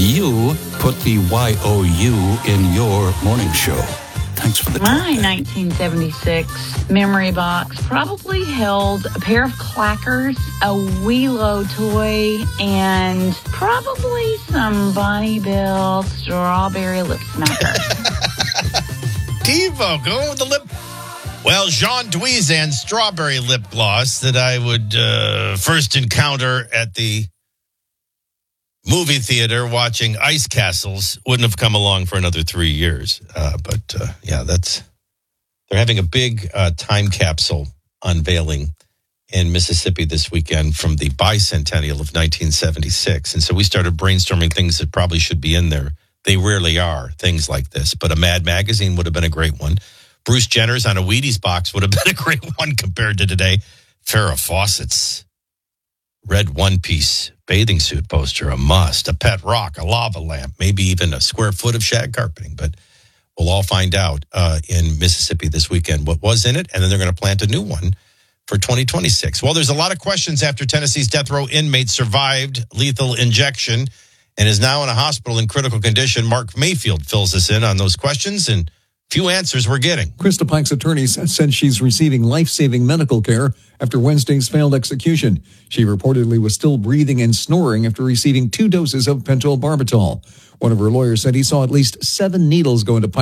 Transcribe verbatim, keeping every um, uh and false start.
you put the Y O U in your morning show? Thanks for the My nineteen seventy-six memory box probably held a pair of clackers, a Wheelo toy, and probably some Bonnie Bill strawberry lip smackers. Devo, going with the lip. Well, Jean Duizan strawberry lip gloss that I would uh, first encounter at the movie theater watching Ice Castles wouldn't have come along for another three years. Uh, but uh, yeah, that's they're having a big uh, time capsule unveiling in Mississippi this weekend from the bicentennial of nineteen seventy-six. And so we started brainstorming things that probably should be in there. They rarely are, things like this. But a Mad magazine would have been a great one. Bruce Jenner's on a Wheaties box would have been a great one compared to today. Farrah Fawcett's red one-piece bathing suit poster, a must. A pet rock, a lava lamp, maybe even a square foot of shag carpeting. But we'll all find out uh, in Mississippi this weekend what was in it, and then they're going to plant a new one for twenty twenty-six. Well, there's a lot of questions after Tennessee's death row inmate survived lethal injection and is now in a hospital in critical condition. Mark Mayfield fills us in on those questions, and few answers we're getting. Krista Pike's attorneys said she's receiving life-saving medical care after Wednesday's failed execution. She reportedly was still breathing and snoring after receiving two doses of pentobarbital. One of her lawyers said he saw at least seven needles go into Pike.